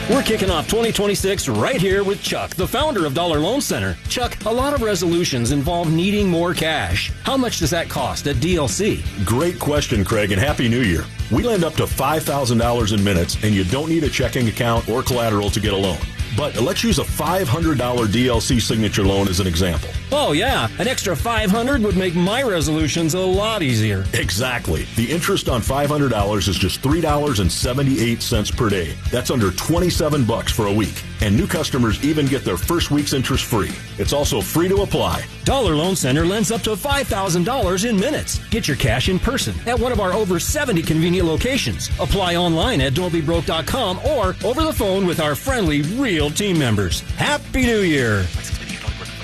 We're kicking off 2026 right here with Chuck, the founder of Dollar Loan Center. Chuck, a lot of resolutions involve needing more cash. How much does that cost at DLC? Great question, Craig, and Happy New Year. We lend up to $5,000 in minutes, and you don't need a checking account or collateral to get a loan. But let's use a $500 DLC signature loan as an example. Oh, yeah. An extra $500 would make my resolutions a lot easier. Exactly. The interest on $500 is just $3.78 per day. That's under $27 for a week. And new customers even get their first week's interest free. It's also free to apply. Dollar Loan Center lends up to $5,000 in minutes. Get your cash in person at one of our over 70 convenient locations. Apply online at don'tbebroke.com or over the phone with our friendly, real team members. Happy New Year!